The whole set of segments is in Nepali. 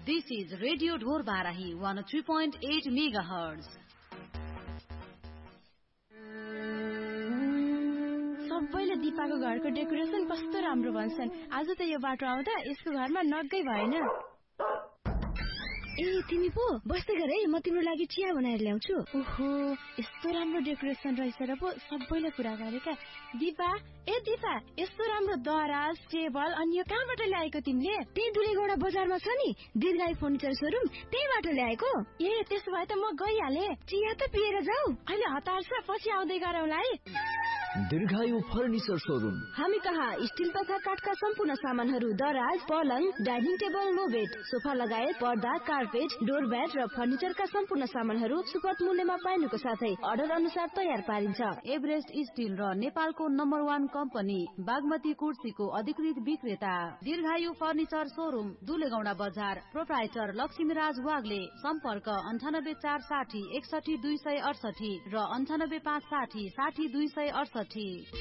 This is Radio Dhorabarahi 103.8 MHz. सबैले दिपाको घरको डेकोरेसन कस्तो राम्रो भन्छन्। आज त यो बाटो आउँदा यसको घरमा नगै भएन। ए तिमी पो बस्दै गर है, म तिम्रो लागि चिया बनाएर ल्याउँछु। ओहो, यस्तो राम्रो डेकोरेसन रहेछ र पो सबैले कुरा गरेका। दिपा, ए दिपा, यस्तो राम्रो दराज, टेबल अनि यो कहाँबाट ल्याएको तिमीले? त्यही दुलेगौडा बजारमा छ नि दीर्घायु फर्निचर शोरूम, त्यहीबाट ल्याएको। ए त्यसो भए त म गइहाले। चिया त पिएर जाऊ। अहिले हतार छ, पछि आउँदै गरौँला है। दीर्घायु फर्निचर शोरूम। हामी कहाँ स्टिल तथा काठका सम्पूर्ण सामानहरू, दराज, पलङ, डाइनिङ टेबल, लो बेड, सोफा लगायत पर्दा, कार्पेट, डोरम्याट र फर्निचरका सम्पूर्ण सामानहरू सुपथ मूल्यमा पाइनुको साथै अर्डर अनुसार तयार पारिन्छ। एभरेस्ट स्टिल र नेपालको नम्बर 1 कम्पनी बागमती कुर्सीको अधिकृत विक्रेता दीर्घायु फर्निचर शोरूम, दुलेगौडा बजार। प्रोप्राइटर लक्ष्मीराज वाग्ले। सम्पर्क 98460 61268 र 98560 60268।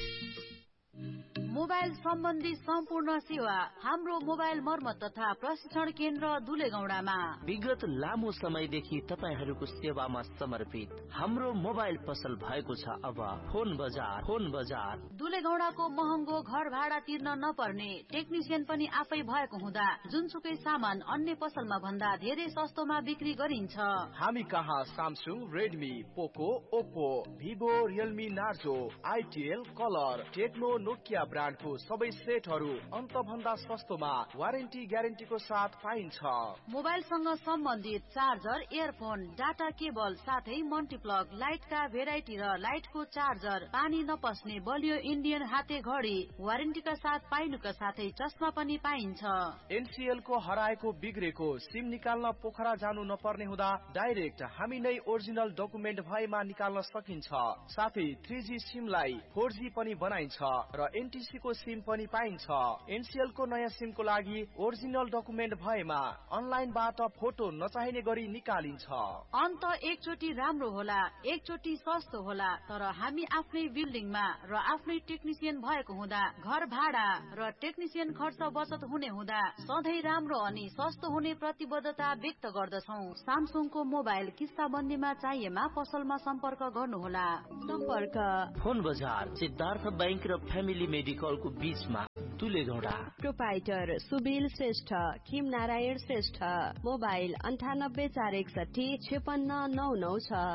मोबाइल सम्बन्धी सम्पूर्ण सेवा हाम्रो मोबाइल मर्मत तथा प्रशिक्षण केन्द्र दुलेगौडामा। विगत लामो समयदेखि तपाईहरूको सेवामा समर्पित हाम्रो मोबाइल पसल भएको छ अब फोन बजार। दुलेगौडाको महँगो घर भाडा तिर्न नपर्ने, टेक्निसियन पनि आफै भएको हुँदा जुनसुकै सामान अन्य पसलमा भन्दा धेरै सस्तोमा बिक्री गरिन्छ। हामी कहाँ सामसुङ, रेडमी, पोको, Oppo, Vivo, Realme, Narzo, आइटिएल, colour, Tecno, Nokia ब्रान्डको सबै सेटहरू अन्त भन्दा सस्तोमा वारेन्टी ग्यारेन्टीको साथ पाइन्छ। मोबाइलसँग सम्बन्धित चार्जर, इयरफोन, डाटा केबल साथै मल्टिप्लग, लाइटका भेराइटी र लाइटको चार्जर, पानी नपस्ने बलियो इन्डियन हाते घडी वारेन्टीका साथ पाइनुका साथै चस्मा पनि पाइन्छ। एनसीएल को हराएको बिग्रेको सिम निकाल्न पोखरा जानु नपर्ने हुँदा डाइरेक्ट हामी नै ओरिजिनल डकुमेन्ट भएमा निकाल्न सकिन्छ। साथै 3G सिमलाई 4G पनि बनाइन्छ र एनटीसी को सिम पनि पाइन्छ। एनसीएल को नयाँ सिमको लागि ओरिजिनल डकुमेन्ट भएमा अनलाइनबाट फोटो नचाहिने गरी निकालिन्छ। अन्त एकचोटि राम्रो होला, एकचोटि सस्तो होला, तर हामी आफ्नै बिल्डिङमा र आफ्नै टेक्निसियन भएको हुँदा घर भाडा र टेक्निसियन खर्च बचत हुने हुँदा सधैँ राम्रो अनि सस्तो हुने प्रतिबद्धता व्यक्त गर्दछौं। सामसुङको मोबाइल किस्ता बन्दीमा चाहिएमा पसलमा सम्पर्क गर्नुहोला। सम्पर्क फोन बजार, सिद्धार्थ बैंक र फ्यामिली मेडिकलको बीचमा, दुलेगौडा। प्रोपाइटर सुबिल श्रेष्ठ, किम नारायण श्रेष्ठ। मोबाइल 98461 5699 छ।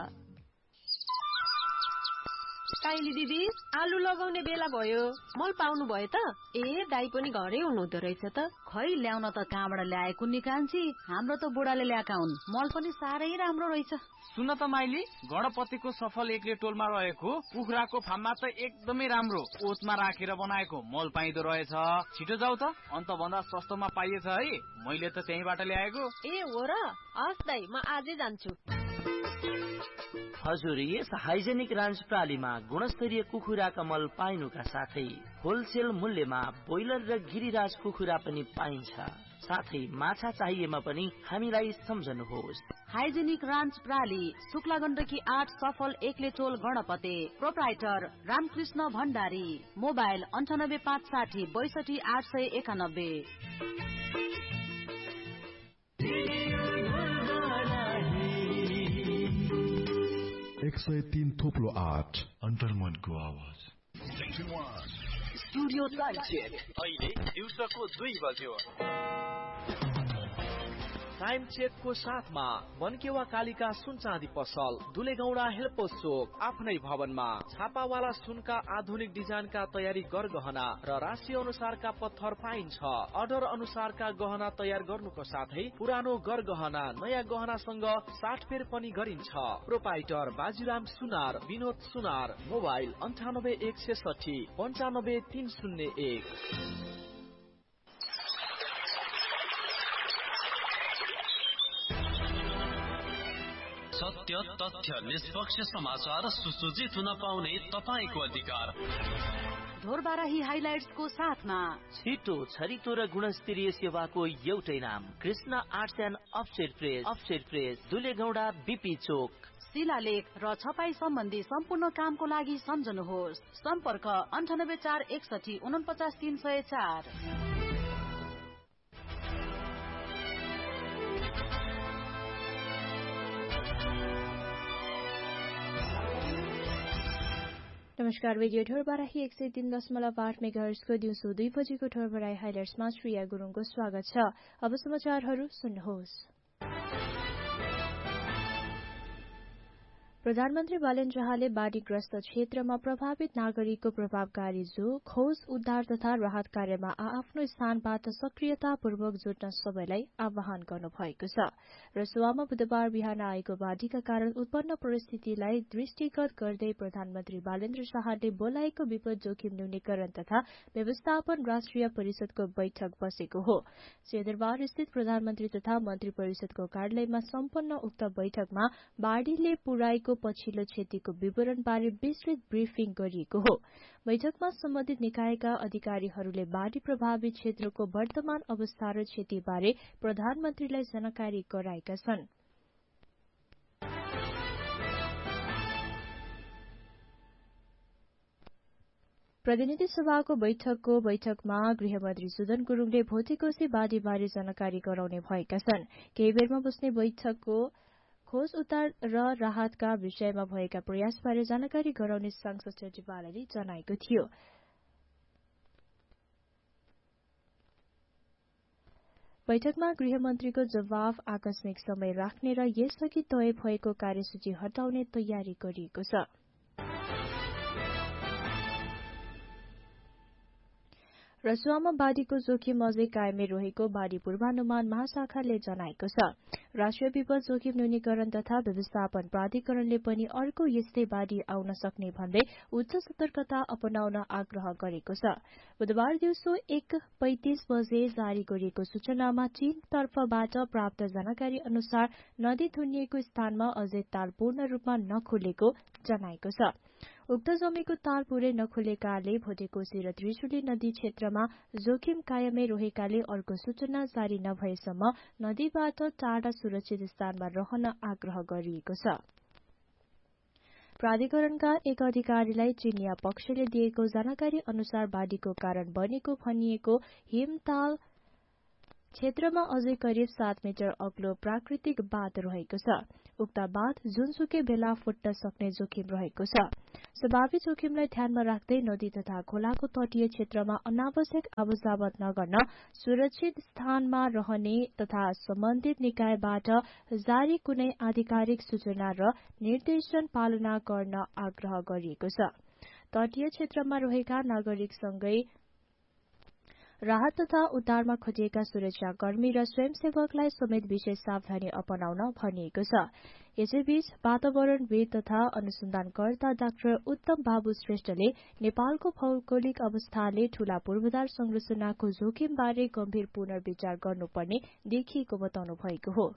काइली दिदी, आलु लगाउने बेला भयो, मल पाउनु भयो त? ए दाई पनि घरै हुनुहुँदो रहेछ त। खै ल्याउन त कहाँबाट ल्याएको नि कान्छी, हाम्रो त बुढाले ल्याएका हुन्। मल पनि साह्रै राम्रो रहेछ। सुन त माइली, गणपतिको सफल एकले टोलमा रहेको कुखुराको फार्ममा त एकदमै राम्रो ओतमा राखेर बनाएको मल पाइदो रहेछ। छिटो जाऊ त, अन्त भन्दा सस्तोमा पाइएछ है। मैले त त्यहीबाट ल्याएको। ए हो र? हस् दाई, म आजै जान्छु। हजुर, यस हाइजेनिक रान्च प्रालीमा गुणस्तरीय कुखुराका मल पाइनुका साथै होलसेल मूल्यमा बोइलर र गिरिराज कुखुरा पनि पाइन्छ। साथै माछा चाहिएमा पनि हामीलाई सम्झनुहोस्। हाइजेनिक रान्च प्राली, शुक्ला गण्डकी 8 सफल एकले टोल गणपते। प्रोप्राइटर रामकृष्ण भण्डारी। मोबाइल 98560 62 891। 103 थोप्लो 8 अन्तर्मनको आवाज। स्टुडियो टाइम चेक अहिले दिउँसोको 2 बज्यो। टाइम चेक को साथमा बनकेवा कालिका सुन चाँदी पसल, दुलेगौडा हेल्पोस चोक, आफ्नै भवनमा छापावाला सुनका आधुनिक डिजाइनका तयारी गरगहना र राशि अनुसारका पत्थर पाइन्छ। अर्डर अनुसारका गहना तयार गर्नुको साथै पुरानो गरगहना नयाँ गहनासँग साटफेर पनि गरिन्छ। प्रोपाइटर बाजीराम सुनार, विनोद सुनार। मोबाइल 98160 95301। सत्य, तथ्य, निष्पक्ष समाचार सुसज्जित हुन पाउने तपाईको अधिकार। ढोरबाराही हाइलाइट्सको साथमा छिटो, छरितो र गुणस्तरीय सेवाको एउटै नाम, Krishna arts and offset press, दुलेगौडा BP चोक। शिलालेख र छपाई सम्बन्धी सम्पूर्ण कामको लागि सम्झनुहोस्। सम्पर्क 98461 49304। नमस्कार रेडियो ठोरबराही 103.8 मेगाहर्जको दिउँसो 2 बजेको ठोरबराही हाइलाइट्समा श्रेया गुरुङको स्वागत छ। अब समाचारहरू सुन्नुहोस्। प्रधानमन्त्री बालेन्द्र शाहले बाढीग्रस्त क्षेत्रमा प्रभावित नागरिकको प्रभावकारी खोज उद्धार तथा राहत कार्यमा आफ्नो स्थानबाट सक्रियतापूर्वक जुट्न सबैलाई आह्वान गर्नुभएको छ। रसुवामा बुधबार बिहान आएको बाढीका कारण उत्पन्न परिस्थितिलाई दृष्टिगत गर्दै प्रधानमन्त्री बालेन्द्र शाहले बोलाएको विपद जोखिम न्यूनीकरण तथा व्यवस्थापन राष्ट्रिय परिषदको बैठक बसेको हो। सिंहदरबार स्थित प्रधानमन्त्री तथा मन्त्री परिषदको कार्यालयमा सम्पन्न उक्त बैठकमा बाढीले पुर्याएको पछिल्लो क्षतिको विवरणबारे विस्तृत ब्रिफिङ गरिएको हो। बैठकमा सम्बन्धित निकायका अधिकारीहरूले बाढी प्रभावित क्षेत्रको वर्तमान अवस्था र क्षतिबारे प्रधानमन्त्रीलाई जानकारी गराएका छन्। प्रतिनिधि सभाको बैठकमा गृहमन्त्री सुदन गुरुङले भोटेकोशी बाढीबारे जानकारी गराउने भएका छन्। केही बेरमा बस्ने बैठकको खोज उद्धार र राहतका विषयमा भएका प्रयासबारे जानकारी गराउने सांसद सचिवालयले जनाएको थियो। बैठकमा गृहमन्त्रीको जवाफ आकस्मिक समय राख्ने र यसअघि तय भएको कार्यसूची हटाउने तयारी गरिएको छ। रसुवामा बाढीको जोखिम अझै कायमै रहेको बाढी पूर्वानुमान महाशाखाले जनाएको छ। राष्ट्रिय विपद जोखिम न्यूनीकरण तथा व्यवस्थापन प्राधिकरणले पनि अर्को यस्तै बाढी आउन सक्ने भन्दै उच्च सतर्कता अपनाउन आग्रह गरेको छ। बुधबार दिउँसो 1:35 बजे जारी गरिएको सूचनामा चीन तर्फबाट प्राप्त जानकारी अनुसार नदी थुनिएको स्थानमा अझै ताल पूर्ण रूपमा नखुलेको जनाएको छ। उक्त जमेको ताल पूरै नखुलेकाले भोटेकोशी र त्रिशुली नदी क्षेत्रमा जोखिम कायमै रहेकाले अर्को सूचना जारी नभएसम्म नदीबाट टाढा सुरक्षित स्थानमा रहन आग्रह गरिएको छ। प्राधिकरणका एक अधिकारीलाई चीनिया पक्षले दिएको जानकारी अनुसार बाढीको कारण बनेको भनिएको हिमताल क्षेत्रमा अझै करिब 7 मिटर अग्लो प्राकृतिक बाँध रहेको छ। उक्त बाँध जुनसुकै बेला फुट्न सक्ने जोखिम रहेको छ। स्वाभाविक जोखिमलाई ध्यानमा राख्दै नदी तथा खोलाको तटीय क्षेत्रमा अनावश्यक आवतजावत नगर्न सुरक्षित स्थानमा रहने तथा सम्बन्धित निकायबाट जारी कुनै आधिकारिक सूचना र निर्देशन पालना गर्न आग्रह गरिएको छ। तटीय क्षेत्रमा रहेका नागरिकसँगै राहत तथा उद्धारमा खटिएका सुरक्षाकर्मी र स्वयंसेवकलाई समेत विशेष सावधानी अपनाउन भनिएको छ। यसैबीच वातावरणविद तथा अनुसन्धानकर्ता डाक्टर उत्तम बाबु श्रेष्ठले नेपालको भौगोलिक अवस्थाले ठूला पूर्वाधार संरचनाको जोखिमबारे गम्भीर पुनर्विचार गर्नुपर्ने देखिएको बताउनु भएको हो।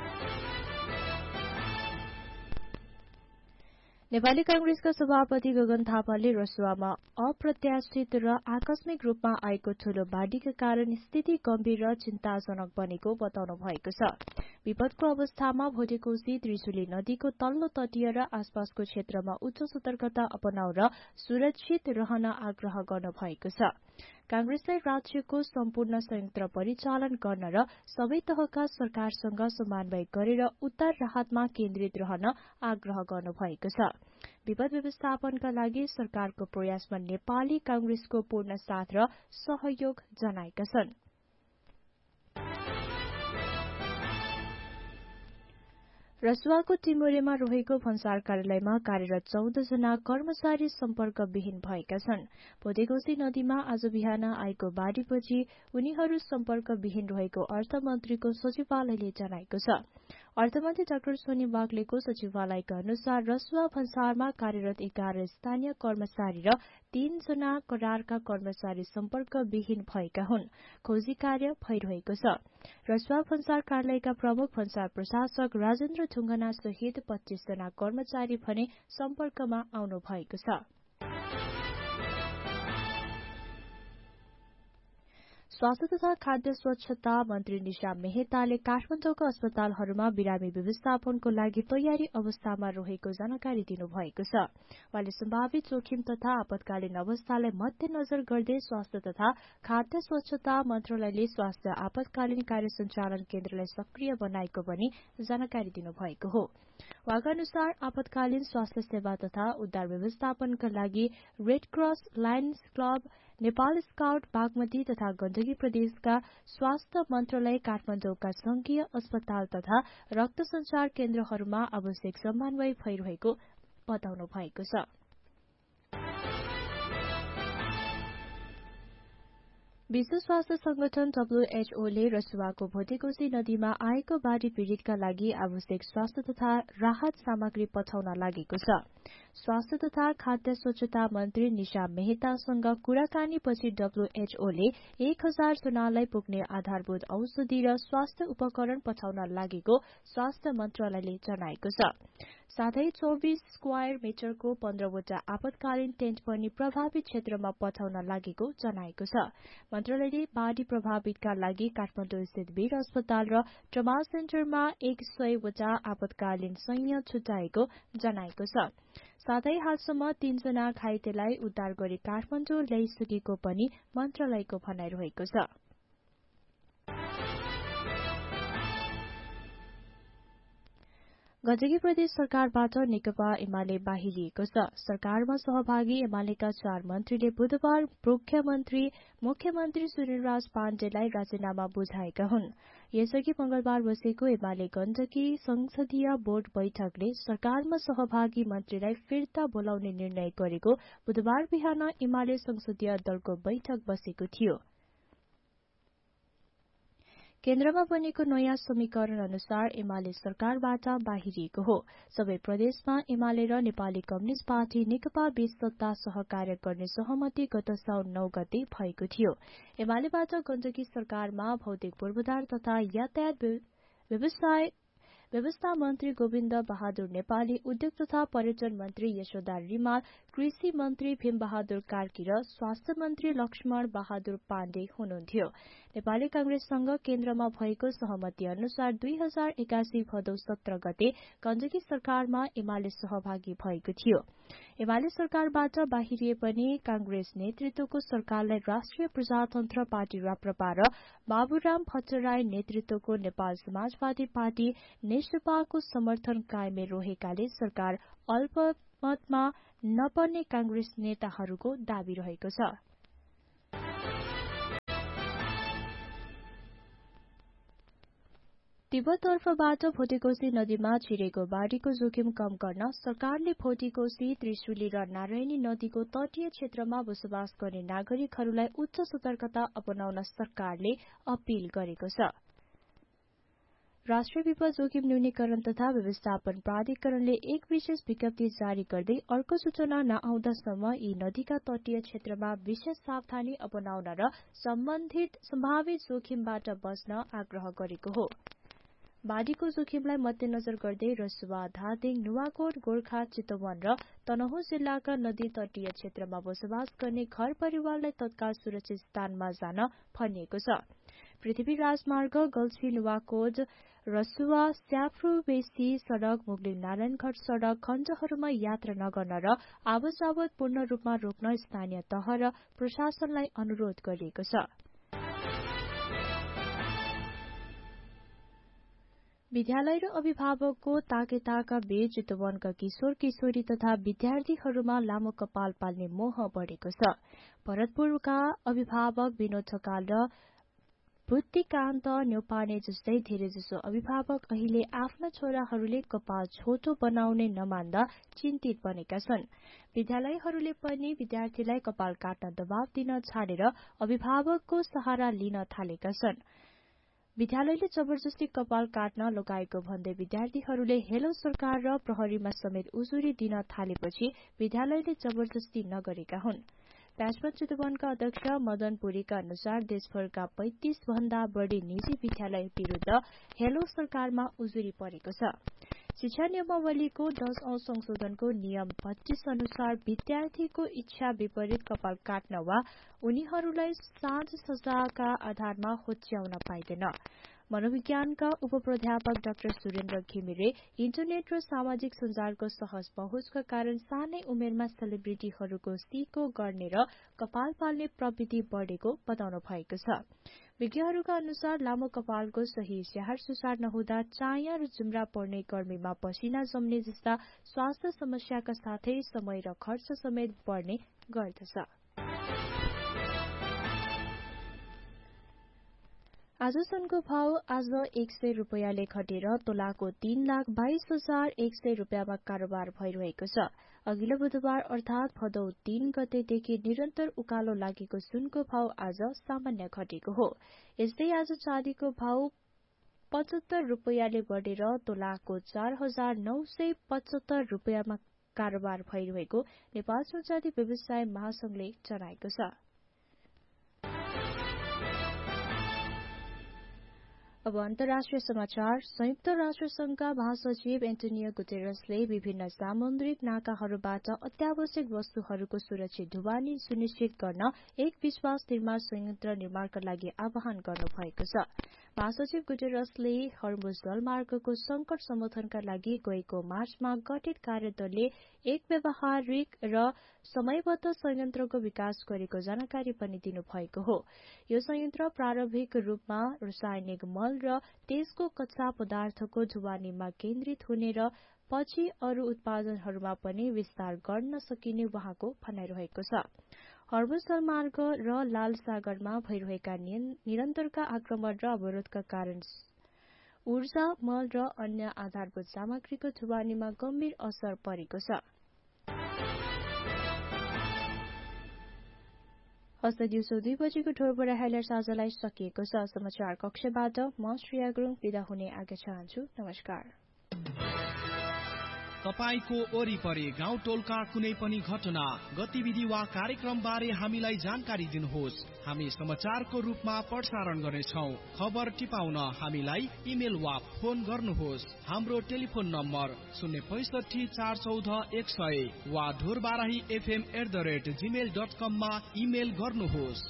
नेपाली कांग्रेसका सभापति गगन थापाले रसुवामा अप्रत्याशित र आकस्मिक रूपमा आएको ठूलो बाढीका कारण स्थिति गम्भीर र चिन्ताजनक बनेको बताउनु भएको छ। विपदको अवस्थामा भोटेकोशी त्रिशुली नदीको तल्लो तटीय र आसपासको क्षेत्रमा उच्च सतर्कता अपनाउ र सुरक्षित रहन आग्रह गर्नु भएको छ। कांग्रेसलाई राज्यको सम्पूर्ण संयन्त्र परिचालन गर्न र सबै तहका सरकारसँग समन्वय गरेर उद्धार राहतमा केन्द्रित रहन आग्रह गर्नु भएको छ। विपद व्यवस्थापनका लागि सरकारको प्रयासमा नेपाली कांग्रेसको पूर्ण साथ र सहयोग जनाएका छन्। रसुवाको टिमोरेमा रहेको भन्सार कार्यालयमा कार्यरत 14 जना कर्मचारी सम्पर्कविहीन भएका छन्। भोटेकोशी नदीमा आज बिहान आएको बाढीपछि उनीहरू सम्पर्कविहीन रहेको अर्थमन्त्रीको सचिवालयले जनाएको छ। अर्थमन्त्री डाक्टर सोनी बागलेको सचिवालयका अनुसार रसुवा भन्सारमा कार्यरत 11 स्थानीय कर्मचारी र 3 जना करारका कर्मचारी सम्पर्कविहीन भएका हुन्। खोजी कार्य भइरहेको छ। रसुवा भन्सार कार्यालयका प्रमुख भन्सार प्रशासक राजेन्द्र ढुङ्गना सहित 25 जना कर्मचारी भने सम्पर्कमा आउनु भएको छ। स्वास्थ्य तथा खाद्य स्वच्छता मन्त्री निशा मेहताले काठमाडौँको अस्पतालहरूमा बिरामी व्यवस्थापनको लागि तयारी अवस्थामा रहेको जानकारी दिनुभएको छ। उहाँले सम्भावित जोखिम तथा आपतकालीन अवस्थालाई मध्यनजर गर्दै स्वास्थ्य तथा खाद्य स्वच्छता मन्त्रालयले स्वास्थ्य आपतकालीन कार्य सञ्चालन केन्द्रलाई सक्रिय बनाएको पनि जानकारी दिनुभएको हो। उहाँका अनुसार आपतकालीन स्वास्थ्य सेवा तथा उद्धार व्यवस्थापनका लागि red cross, Lions club, Nepal scout, Bagmati तथा गण्डकी प्रदेशका स्वास्थ्य मन्त्रालय, काठमाडौँका संघीय अस्पताल तथा रक्त संचार केन्द्रहरूमा आवश्यक समन्वय भइरहेको बताउनु भएको छ। विश्व स्वास्थ्य संगठन WHO ले रसुवाको भोटेकोशी नदीमा आएको बाढ़ी पीड़ितका लागि आवश्यक स्वास्थ्य तथा राहत सामग्री पठाउन लागेको छ। स्वास्थ्य तथा खाद्य स्वच्छता मन्त्री निशा मेहतासँग कुराकानीपछि WHO ले 1000 जनालाई पुग्ने आधारभूत औषधि र स्वास्थ्य उपकरण पठाउन लागेको स्वास्थ्य मन्त्रालयले जनाएको छ। साथै 24 स्क्वायर मिटरको 15 वटा आपतकालीन टेन्ट पनि प्रभावित क्षेत्रमा पठाउन लागेको जनाएको छ। मन्त्रालयले बाढ़ी प्रभावितका लागि काठमाडौँ स्थित वीर अस्पताल र ट्रमा सेन्टरमा 100 वटा आपतकालीन सैन्य छुट्याएको जनाएको छ। साथै हालसम्म 3 जना घाइतेलाई उद्धार गरी काठमाडौँ ल्याइसकेको पनि मन्त्रालयको भनाइरहेको छ। गण्डकी प्रदेश सरकारबाट नेकपा एमाले बाहिरिएको छ। सरकारमा सहभागी एमालेका 4 मन्त्रीले बुधबार मुख्यमन्त्री सुनिलराज पाण्डेलाई राजीनामा बुझाएका हुन्। यसअघि मंगलबार बसेको एमाले गण्डकी संसदीय बोर्ड बैठकले सरकारमा सहभागी मन्त्रीलाई फिर्ता बोलाउने निर्णय गरेको बुधबार बिहान एमाले संसदीय दलको बैठक बसेको थियो। केन्द्रमा बनेको नयाँ समीकरण अनुसार एमाले सरकारबाट बाहिरिएको हो। सबै प्रदेशमा एमाले र नेपाली कम्युनिष्ट पार्टी नेकपा बीच सत्ता सहकार्य गर्ने सहमति गत साउन 9 गते भएको थियो। एमालेबाट गण्डकी सरकारमा भौतिक पूर्वाधार तथा यातायात व्यवस्था मन्त्री गोविन्द बहादुर नेपाली, उद्योग तथा पर्यटन मन्त्री यशोदा रिमाल, कृषि मन्त्री भीम बहादुर कार्की र स्वास्थ्य मन्त्री लक्ष्मण बहादुर पाण्डे हुनुहुन्थ्यो। नेपाली कांग्रेससँग केन्द्रमा भएको सहमति अनुसार 2081 भदौ 17 गते गण्डकी सरकारमा एमाले सहभागी भएको थियो। एमाले सरकारबाट बाहिरिए पनि कांग्रेस नेतृत्वको सरकारलाई राष्ट्रिय प्रजातन्त्र पार्टी राप्रपा र बाबुराम भट्टराई नेतृत्वको नेपाल समाजवादी पार्टी नेकपाको समर्थन कायमै रहेकाले सरकार अल्पमतमा नपर्ने कांग्रेस नेताहरूको दावी रहेको छ। तिब्बततर्फबाट भोटेकोशी नदीमा छिरेको बाढ़ीको जोखिम कम गर्न सरकारले भोटेकोशी, त्रिशुली र नारायणी नदीको तटीय क्षेत्रमा बसोबास गर्ने नागरिकहरूलाई उच्च सतर्कता अपनाउन सरकारले अपील गरेको छ। राष्ट्रिय विपद जोखिम न्यूनीकरण तथा व्यवस्थापन प्राधिकरणले एक विशेष विज्ञप्ति जारी गर्दै अर्को सूचना नआउँदासम्म यी नदीका तटीय क्षेत्रमा विशेष सावधानी अपनाउन र सम्भावित जोखिमबाट बच्न आग्रह गरेको हो। बाढ़ीको जोखिमलाई मध्यनजर गर्दै रसुवा, धादिङ, नुवाकोट, गोर्खा, चितवन र तनहुँ जिल्लाका नदी तटीय क्षेत्रमा बसोबास गर्ने घर परिवारलाई तत्काल सुरक्षित स्थानमा जान भनिएको छ। पृथ्वी राजमार्ग, गल्छी, नुवाकोट, रसुवा, स्याफ्रू बेसी सड़क, मुगलिङ नारायणघाट सड़क खण्डहरूमा यात्रा नगर्न र आवत-जावत पूर्ण रूपमा रोक्न स्थानीय तह र प्रशासनलाई अनुरोध गरिएको छ। विद्यालय र अभिभावकको ताकेताका बीच चितवनका किशोर किशोरी तथा विद्यार्थीहरूमा लामो कपाल पाल्ने मोह बढ़ेको छ। भरतपुरका अभिभावक विनोद ढकाल र बुद्धिकान्त न्यौपाने जस्तै धेरैजसो अभिभावक अहिले आफ्ना छोराहरूले कपाल छोटो बनाउने नमान्दा चिन्तित बनेका छन्। विद्यालयहरूले पनि विद्यार्थीलाई कपाल काट्न दबाव दिन छाडेर अभिभावकको सहारा लिन थालेका छन्। विद्यालयले जबरजस्ती कपाल काट्न लगाएको भन्दै विद्यार्थीहरूले हेलो सरकार र प्रहरीमा समेत उजुरी दिन थालेपछि विद्यालयले जबरजस्ती नगरेका हुन्। प्याजपन चितवनका अध्यक्ष मदन पुरीका अनुसार देशभरका 35 भन्दा बढ़ी निजी विद्यालय विरूद्ध हेलो सरकारमा उजुरी परेको छ। शिक्षा नियमावलीको 10औं संशोधनको नियम 25 अनुसार विद्यार्थीको इच्छा विपरीत कपाल काट्न वा उनीहरूलाई साझ सजाका आधारमा होच्याउन पाइदैन। मनोविज्ञानका उपप्राध्यापक डाक्टर सुरेन्द्र घिमिरे इन्टरनेट र सामाजिक सञ्जालको सहज पहुँचका कारण सानै उमेरमा सेलिब्रिटीहरूको सिको गर्ने र कपाल पाल्ने प्रविधि बढेको बताउनु भएको छ। विज्ञहरूका अनुसार लामो कपालको सही स्याहार सुसार नहुँदा चाया र जुम्रा पर्ने, गर्मीमा पसिना जम्ने जस्ता स्वास्थ्य समस्याका साथै समय र खर्च समेत बढ्ने गर्दछ। आज सुनको भाव आज 100 रुपैयाँले घटेर तोलाको 3,22,100 रुपैयाँमा कारोबार भइरहेको छ। अघिल्लो बुधबार अर्थात भदौ 3 गतेदेखि निरन्तर उकालो लागेको सुनको भाव आज सामान्य घटेको हो। यस्तै आज चाँदीको भाव 75 रुपैयाँले बढेर तोलाको 4,975 रुपैयाँमा कारोबार भइरहेको नेपाल सुनचाँदी व्यवसाय महासंघले जनाएको छ। अब अन्तर्राष्ट्रिय समाचार। संयुक्त राष्ट्र संघका महासचिव एन्टोनियो गुटेरसले विभिन्न सामुद्रिक नाकाहरूबाट अत्यावश्यक वस्तुहरूको सुरक्षित ढुवानी सुनिश्चित गर्न एक विश्वास निर्माण संयन्त्र निर्माणका लागि आह्वान गर्नुभएको छ। महासचिव गुटेरसले हर्मुज जलमार्गको संकट समाधानका लागि गएको मार्चमा गठित कार्यदलले एक व्यावहारिक र समयबद्ध संयन्त्रको विकास गरेको जानकारी पनि दिनुभएको हो। यो संयन्त्र प्रारम्भिक रूपमा रासायनिक मल र त्यसको कच्चा पदार्थको ढुवानीमा केन्द्रित हुने र पछि अरू उत्पादनहरूमा पनि विस्तार गर्न सकिने वहाँको भनाइरहेको छ। हर्मुज जलमार्ग र लाल सागरमा भइरहेका निरन्तरका आक्रमण र अवरोधका कारण ऊर्जा, मल र अन्य आधारभूत सामग्रीको ढुवानीमा गम्भीर असर परेको छ। हस्त दिउँसो 2 बजेको ठोरबोरा हाइलाइट आजलाई सकिएको छ। समाचार कक्षबाट म श्रेया गुरुङ बिदा हुने आज्ञा चाहन्छु। नमस्कार। तपाईको वरिपरि गाउँ टोलका कुनै पनि घटना, गतिविधि वा कार्यक्रम बारे हामीलाई जानकारी दिनुहोस्। हामी समाचारको रूपमा प्रसारण गर्नेछौं। खबर टिपाउन हामीलाई इमेल वा फोन गर्नुहोस्। हाम्रो टेलिफोन नम्बर 065 414 100 वा ढोरबाराही fm@gmail.com मा इमेल गर्नुहोस्।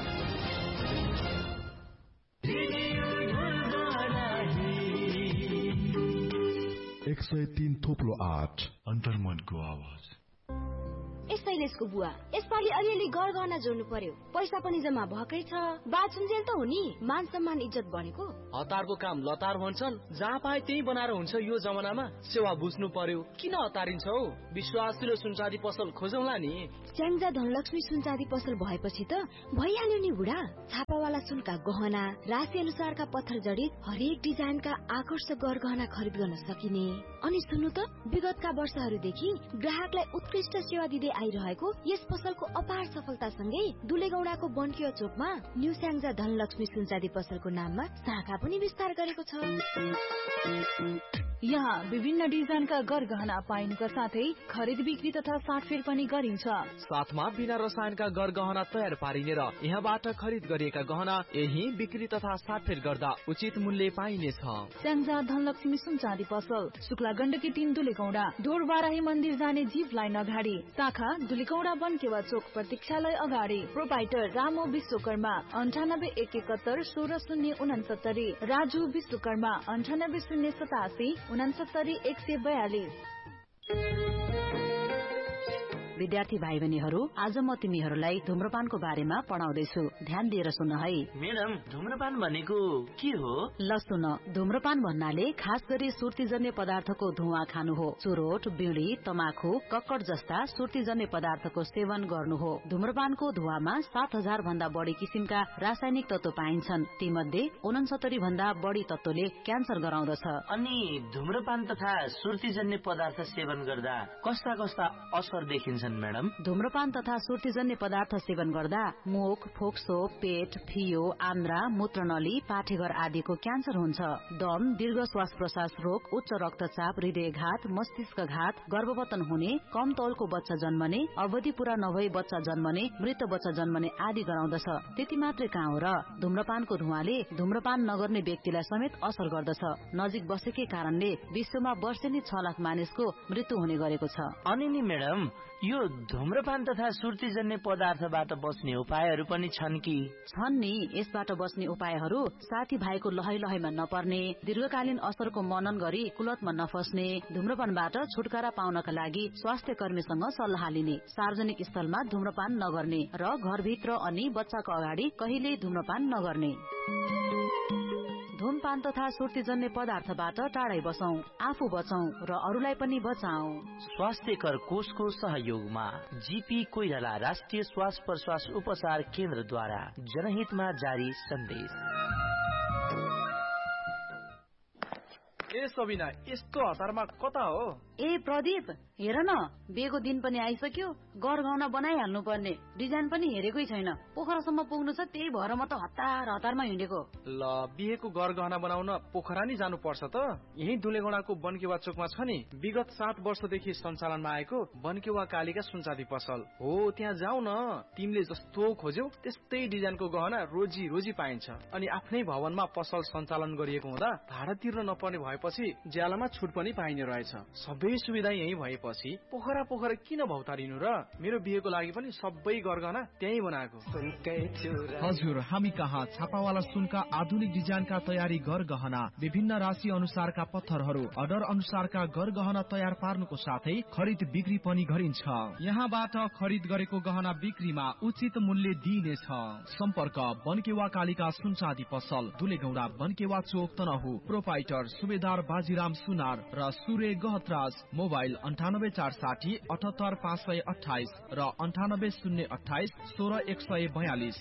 103 थोप्लो 8 अन्तर्मनको आवाज। शैलेशको बुवा, यसपालि अलिअलि गरगहना जोड्नु पर्यो। पैसा पनि जम्मा भएकै छ। बाचुन्जेल त हो नि, मान सम्मान इज्जत बनेको। हतारको काम लतार भन्छन्, जहाँ पाए त्यही बनाएर हुन्छ। यो जमानामा सेवा बुझ्नु पर्यो। किन हतारिन्छ हौ? विश्वासिलो सुनचाँदी पसल खोजौला नि। स्याङ्जा धनलक्ष्मी सुनचाँदी पसल भएपछि त भइहाल्यो नि बुढा। छापावाला सुनका गहना, राशि अनुसारका पत्थर जडित हरेक डिजाइनका आकर्षक गरगहना खरिद गर्न सकिने। अनि सुन्नु त, विगतका वर्षहरूदेखि ग्राहकलाई उत्कृष्ट सेवा दिँदै आइरहेको यस पसलको अपार सफलतासँगै दुलेगौडाको बन्किया चोकमा न्यू स्याङ्जा धनलक्ष्मी सुनचाँदी पसलको नाममा शाखा पनि विस्तार गरेको छ। यहाँ विभिन्न डिजाइनका गरगहना पाइनुका साथै खरिद बिक्री तथा साटफेर पनि गरिन्छ। साथमा बिना रसायनका गरगहना तयार पारिने र यहाँबाट खरिद गरिएका गहना यही बिक्री तथा साटफेर गर्दा उचित मूल्य पाइनेछ। स्याङ्जा धनलक्ष्मी सुनचाँदी पसल, शुक्ला गण्डकी 3 दुलेगौडा, ढोरबाराही मन्दिर जाने जीप लाइन अगाडि, शाखा दुलेगौडा बनकेवा चोक प्रतीक्षालय अगाडि। प्रोपाइटर रामो विश्वकर्मा 98 71 16 069, राजु विश्वकर्मा 98 087 69 142। विद्यार्थी भाइ बहिनीहरू, आज म तिमीहरूलाई धुम्रपानको बारेमा पढाउँदैछु। ध्यान दिएर सुन है। म्याडम, धुम्रपान भनेको के हो? ल सुन, धुम्रपान भन्नाले खास गरी सुर्तीजन्य पदार्थको धुवा खानु हो। चुरोट, बिडी, तमाखु, कक्कड जस्ता सुर्तीजन्य पदार्थको सेवन गर्नु हो। धुम्रपानको धुवामा 7000 भन्दा बढी किसिमका रासायनिक तत्व पाइन्छन्। तीमध्ये 69 भन्दा बढी तत्वले क्यान्सर गराउँदछ। अनि धुम्रपान तथा सुर्तीजन्य पदार्थ सेवन गर्दा कस्ता कस्ता असर देखिन्छ? सकिन्छन् म्याडम? धूम्रपान तथा सुर्तीजन्य पदार्थ सेवन गर्दा मुख, फोक्सो, पेट, फियो, आन्द्रा, मूत्रनली, पाठेघर आदिको क्यान्सर हुन्छ। दम, दीर्घ श्वास प्रश्वास रोग, उच्च रक्तचाप, हृदयघात, मस्तिष्कघात, गर्भपतन हुने, कम तौलको बच्चा जन्मने, अवधि पूरा नभई बच्चा जन्मने, मृत बच्चा जन्मने आदि गराउँदछ। त्यति मात्रै कहाँ हो र, धूम्रपानको धुवाले धूम्रपान नगर्ने व्यक्तिलाई समेत असर गर्दछ। नजिक बसेकै कारणले विश्वमा वर्षेनी 6 लाख मानिसको मृत्यु हुने गरेको छ। अनि नि म्याडम, यो धूम्रपान तथा सुर्तीजन्य पदार्थबाट बच्ने उपायहरू पनि छन् कि? छन् नि। यसबाट बच्ने उपायहरू साथी भाइको लहै लहैमा नपर्ने, दीर्घकालीन असरको मनन गरी कुलतमा नफस्ने, धूम्रपानबाट छुटकारा पाउनका लागि स्वास्थ्य कर्मीसँग सल्लाह लिने, सार्वजनिक स्थलमा धूम्रपान नगर्ने र घरभित्र अनि बच्चाको अगाडि कहिल्यै धूम्रपान नगर्ने। धूमपान तथा सुर्तीजन्य पदार्थबाट टाढै बसौं, आफू बचौं र अरूलाई पनि बचाऊ। स्वास्थ्यकर कोषको सहयोगमा जीपी कोइराला राष्ट्रिय श्वास प्रश्वास उपचार केन्द्रद्वारा जनहितमा जारी सन्देश। ए सबिना, यस्तो हतारमा कता हो? ए प्रदीप, हेर न, बिहेको दिन पनि आइसक्यो। गरगहना बनाइहाल्नु पर्ने, डिजाइन पनि हेरेकै छैन। पोखरासम्म पुग्नु छ, त्यही भएर म त हतारमा हिँडेको। ल, बिहेको गरगहना बनाउन पोखरा नि जानु पर्छ त? यही दुलेगौडाको बनकेवा चोकमा छ नि, विगत 7 वर्षदेखि सञ्चालनमा आएको बनकेवा कालिका सुनचाँदी पसल हो। त्यहाँ जाऊ न, तिमीले जस्तो खोज्यौ त्यस्तै डिजाइनको गहना रोजी रोजी पाइन्छ। अनि आफ्नै भवनमा पसल सञ्चालन गरिएको हुँदा भाडा तिर्न नपर्ने भएपछि ज्यालामा छुट पनि पाइने रहेछ। सबै सुविधा यही भएपछि पोखरा किन भौतारिनु र? मेरो बिहेको लागि पनि सबै गरगहना त्यही बनाएको। हजुर, हामी कहाँ छापावाला सुनका आधुनिक डिजाइनका तयारी गरगहना, विभिन्न राशि अनुसारका पत्थरहरू, अर्डर अनुसारका गरगहना तयार पार्नुको साथै खरिद बिक्री पनि गरिन्छ। यहाँबाट खरिद गरेको गहना बिक्रीमा उचित मूल्य दिइनेछ। सम्पर्क बनकेवा कालिका सुनचाँदी पसल, दुलेगौडा, बनकेवा चोक, तनहु। प्रोपाइटर सुबेदार बाजीराम सुनार र सूर्य गहतराज। मोबाइल 9846 78528 र 98028 16142।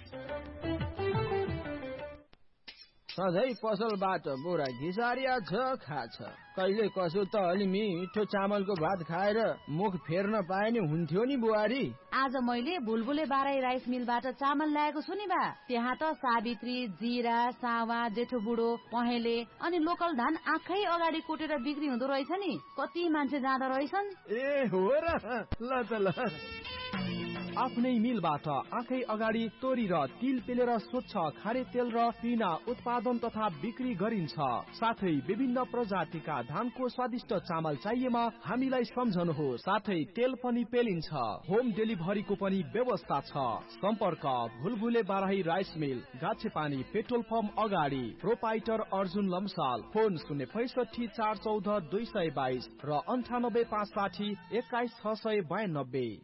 सधैँ पसलबाट बोरा घिसारिया छ खाछ, कहिले कसो त अलि मिठो चामलको भात खाएर मुख फेर्न पाए नि हुन्थ्यो नि बुहारी। आज मैले बुलबुले बाराई राइस मिलबाट चामल ल्याएको छु नि बा। त्यहाँ त सावित्री, जीरा, सावा, जेठो बुढो, पहेँले अनि लोकल धान आँखै अगाडि कुटेर बिक्री हुँदो रहेछ नि। कति मान्छे जाँदा रहेछन्। ए हो र, ल त ल। आफ्नै मिलबाट आँखै अगाडि तोरी र तिल पेलेर स्वच्छ खारे तेल र पिना उत्पादन तथा बिक्री गरिन्छ। साथै विभिन्न प्रजातिका धानको स्वादिष्ट चामल चाहिएमा हामीलाई सम्झनुहोस्। साथै तेल पनि पेलिन्छ। होम डेलिभरीको पनि व्यवस्था छ। सम्पर्क भुलभुले Barahi rice mill, गाछेपानी petrol pump अगाडि। प्रोपाइटर अर्जुन लम्साल। फोन 065 414 222 र 98 560 21 692।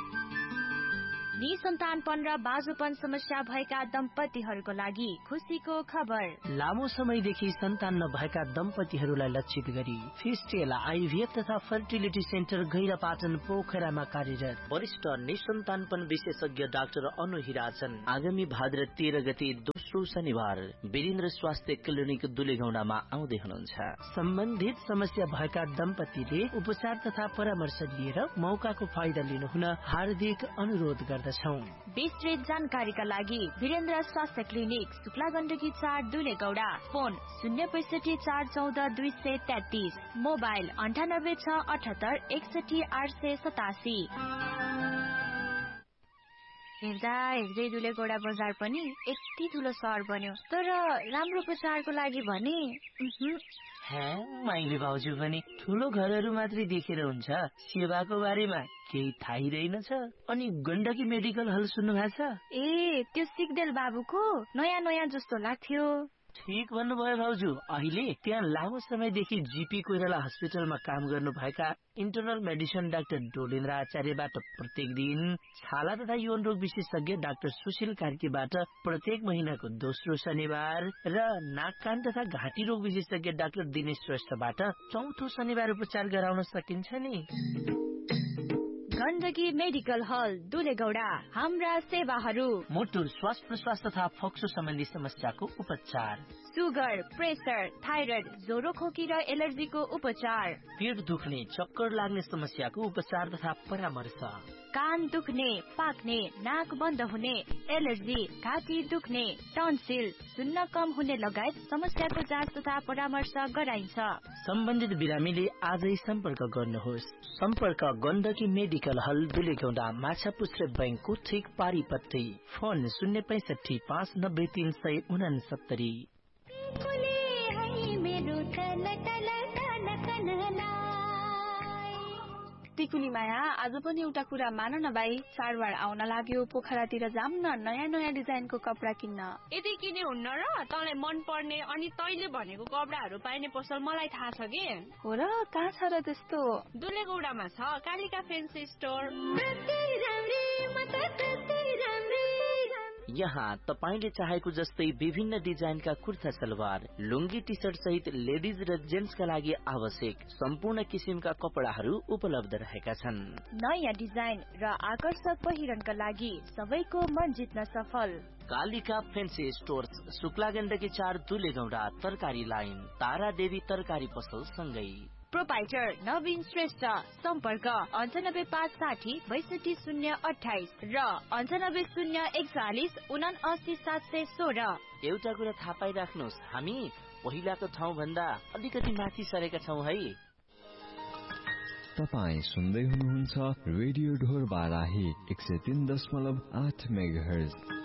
निसन्तानपन र बाजुपन समस्या भएका दम्पतिहरूको लागि खुसीको खबर। लामो समयदेखि सन्तान नभएका दम्पतिहरूलाई लक्षित गरी फिस्टेला आइभीएफ तथा फर्टिलिटी सेन्टर गैरापाटन पोखरामा कार्यरत वरिष्ठ निसन्तानपन विशेषज्ञ डाक्टर अनु हिराचन आगामी भाद्र 13 गते दोस्रो शनिबार वीरेन्द्र स्वास्थ्य क्लिनिक दुलेगौडामा आउँदै हुनुहुन्छ। सम्बन्धित समस्या भएका दम्पतिले उपचार तथा परामर्श लिएर मौकाको फाइदा लिनुहुन हार्दिक अनुरोध गर्दछौं। विस्तृत जानकारीका लागि वीरेन्द्र स्वास्थ्य clinic, Shukla Gandaki 4 दुलेगौडा। Phone 065 414 233। Mobile 98 678 61 887। हेर्दा हेर्दै दुलेगौडा बजार पनि यति ठुलो सहर बन्यो, तर राम्रो उपचारको लागि भने माइली भाउजू पनि ठुलो घरहरू मात्रै देखेर हुन्छ, सेवाको बारेमा केही थाहै रहेनछ। अनि गण्डकी मेडिकल हल सुन्नु भएको छ? ए, त्यो सिग्देल बाबुको नयाँ जस्तो लाग्थ्यो। ठीक भन्नुभयो भाउजू। अहिले त्यहाँ लामो समयदेखि जीपी कोइराला हस्पिटलमा काम गर्नु भएका इन्टरनल मेडिसिन डाक्टर डोलेन्द्र आचार्यबाट प्रत्येक दिन, छाला तथा यौन रोग विशेषज्ञ डाक्टर सुशील कार्कीबाट प्रत्येक महिनाको दोस्रो शनिबार र नाक कान तथा घाँटी रोग विशेषज्ञ डाक्टर दिनेश श्रेष्ठबाट चौथो शनिबार उपचार गराउन सकिन्छ नि। गण्डकी मेडिकल हल दुलेगौडा। हाम्रा सेवाहरू मोटु श्वास प्रश्वास तथा फोक्सो सम्बन्धी समस्याको उपचार, सुगर, प्रेसर, थाइरोइड, ज्वरो खोकी र एलर्जीको उपचार, पेट दुख्ने चक्कर लाग्ने समस्याको उपचार तथा परामर्श, कान दुख्ने, पाक्ने, नाक बन्द हुने, एलर्जी, घाँटी दुख्ने, टन्सिल, सुन्न कम हुने लगायत समस्याको जाँच तथा परामर्श गराइन्छ। सम्बन्धित बिरामीले आजै सम्पर्क गर्नुहोस्। सम्पर्क गण्डकी मेडिकल हल दुलेगौडा, माछापुच्छ्रे बैंकको ठीक पारिपट्टि। फोन 065 590 369। टिकुली माया, आज पनि एउटा कुरा मान न भाइ, चाडबाड आउन लाग्यो, पोखरातिर जाम न, नयाँ नयाँ डिजाइनको कपडा किन्न। यदि किने हुन्न र तँलाई मन पर्ने अनि तैले भनेको कपडाहरू पाइने पसल मलाई थाहा छ कि। हो र, कहाँ छ र त्यस्तो? दुलेगौडामा छ कालिका फैन्सी स्टोर। यहाँ तपाईले चाहेको जस्तै विभिन्न डिजाइनका कुर्ता सलवार, लुङ्गी, टी शर्ट सहित लेडिज र जेन्ट्सका लागि आवश्यक सम्पूर्ण किसिमका कपडाहरू उपलब्ध रहेका छन्। नयाँ डिजाइन र आकर्षक पहिरनका लागि सबैको मन जित्न सफल। कालिका फैन्सी स्टोर्स, शुक्ला गण्डकी 4 दुलेगौडा, तरकारी लाइन, तारा देवी तरकारी पसल सँगै। प्रोपाइटर नवीन श्रेष्ठ। सम्पर्क 98560 62028 र 99041 79716। एउटा कुरा थाहा पाइराख्नुहोस्, हामी पहिलाको ठाउँ भन्दा अलिकति माथि सरेका छौं है। तपाई सुन्दै हुनुहुन्छ रेडियो ढोर बाराही 103.8 मेगाहर्ज।